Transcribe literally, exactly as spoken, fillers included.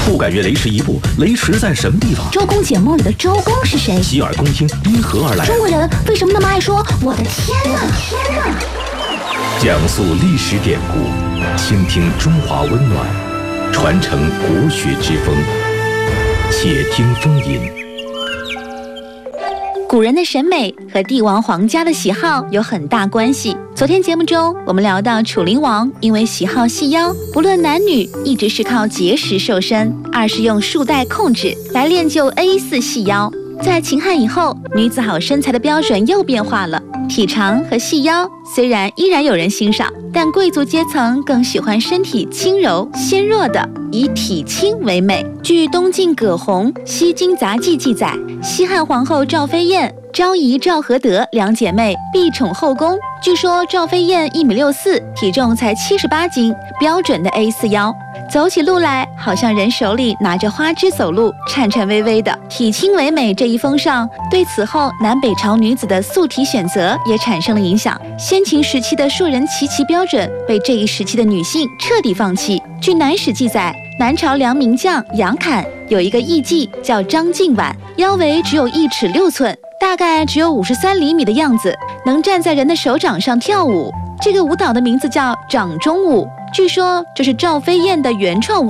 不敢越雷池一步，雷池在什么地方？ 周公解梦里的周公是谁？ 洗耳恭听，因何而来？ 中国人为什么那么爱说我的天哪？天哪！ 讲述历史典故，倾听中华温暖，传承国学之风。且听风吟。 古人的审美和帝王皇家的喜好有很大关系。昨天节目中，我们聊到楚灵王因为喜好细腰，不论男女，一直是靠节食瘦身，二是用束带控制来练就 A 四 细腰。在秦汉以后，女子好身材的标准又变化了，体长和细腰虽然依然有人欣赏，但贵族阶层更喜欢身体轻柔纤弱的，以体轻为美。据东晋葛洪《西京杂记》记载，西汉皇后赵飞燕、昭仪赵合德两姐妹必宠后宫。据说赵飞燕一米六四，体重才七十八斤，标准的 A 四 腰，走起路来好像人手里拿着花枝走路，颤颤巍巍的。体轻为美这一风尚，对此后南北朝女子的素体选择也产生了影响。先秦时期的硕人齐齐标准被这一时期的女性彻底放弃。据南史记载，南朝梁名将杨侃有一个艺妓叫张敬婉，腰围只有一尺六寸，大概只有五十三厘米的样子，能站在人的手掌上跳舞。这个舞蹈的名字叫掌中舞，据说这是赵飞燕的原创舞